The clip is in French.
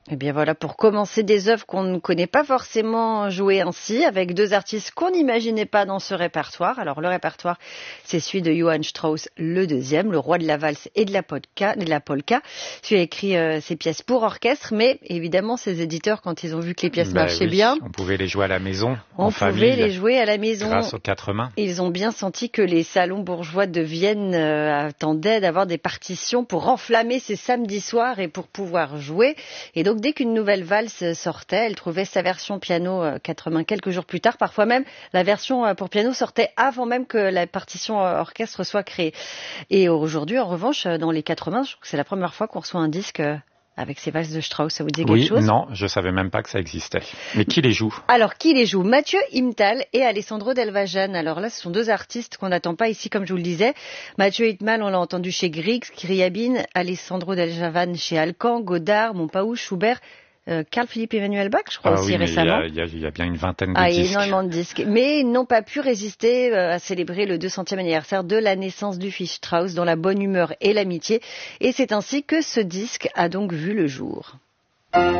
Eh bien voilà, pour commencer des œuvres qu'on ne connaît pas forcément jouer ainsi, avec deux artistes qu'on n'imaginait pas dans ce répertoire. Alors le répertoire, c'est celui de Johann Strauss, le deuxième, le roi de la valse et de la polka. Celui a écrit ses pièces pour orchestre, mais évidemment ses éditeurs, quand ils ont vu que les pièces marchaient bien, on pouvait les jouer à la maison, en famille. On pouvait les jouer à la maison. Grâce aux quatre mains. Ils ont bien senti que les salons bourgeois de Vienne attendaient d'avoir des partitions pour enflammer ces samedis soirs et pour pouvoir jouer. Et donc, dès qu'une nouvelle valse sortait, elle trouvait sa version piano 80 quelques jours plus tard. Parfois même, la version pour piano sortait avant même que la partition orchestre soit créée. Et aujourd'hui, en revanche, dans les 80, je trouve que c'est la première fois qu'on reçoit un disque avec ces valses de Strauss. Ça vous dit quelque chose? Oui, non, je savais même pas que ça existait. Mais qui les joue? Alors, qui les joue? Mathieu Himtal et Alessandro Del Vajan. Alors là, ce sont deux artistes qu'on n'attend pas ici, comme je vous le disais. Mathieu Himtal, on l'a entendu chez Grieg, Scriabine, Alessandro Del Vajan chez Alcan, Godard, Montpaou, Schubert, Carl Philipp Emanuel Bach, je crois aussi récemment. Il y a bien une vingtaine de disques. Énormément de disques. Mais ils n'ont pas pu résister à célébrer le 200e anniversaire de la naissance du fils Strauss dans la bonne humeur et l'amitié. Et c'est ainsi que ce disque a donc vu le jour.